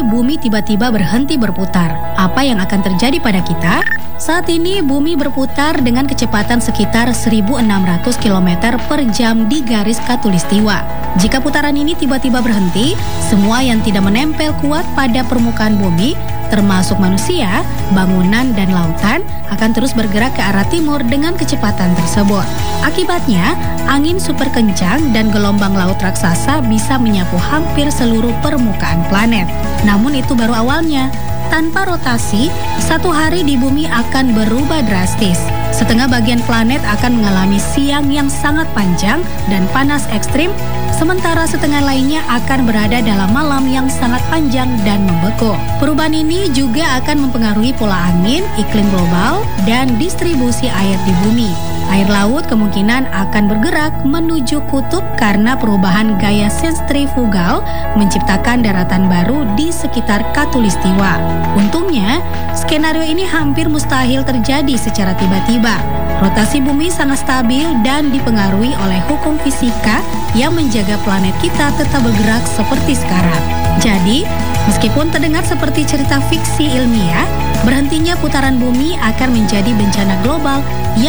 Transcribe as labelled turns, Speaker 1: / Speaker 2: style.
Speaker 1: hari bumi tiba-tiba berhenti berputar, apa yang akan terjadi pada kita? Saat ini bumi berputar dengan kecepatan sekitar 1.600 km per jam di garis khatulistiwa. Jika putaran ini tiba-tiba berhenti, semua yang tidak menempel kuat pada permukaan bumi, termasuk manusia, bangunan, dan lautan, akan terus bergerak ke arah timur dengan kecepatan tersebut. Akibatnya, angin super kencang dan gelombang laut raksasa bisa menyapu hampir seluruh permukaan planet. Namun itu baru awalnya. Tanpa rotasi, satu hari di bumi akan berubah drastis. Setengah bagian planet akan mengalami siang yang sangat panjang dan panas ekstrim, sementara setengah lainnya akan berada dalam malam yang sangat panjang dan membeku. Perubahan ini juga akan mempengaruhi pola angin, iklim global, dan distribusi air di bumi. Air laut kemungkinan akan bergerak menuju kutub karena perubahan gaya sentrifugal menciptakan daratan baru di sekitar khatulistiwa. Untungnya, skenario ini hampir mustahil terjadi secara tiba-tiba. Rotasi bumi sangat stabil dan dipengaruhi oleh hukum fisika yang menjaga planet kita tetap bergerak seperti sekarang. Jadi, meskipun terdengar seperti cerita fiksi ilmiah, berhentinya putaran bumi akan menjadi bencana global yang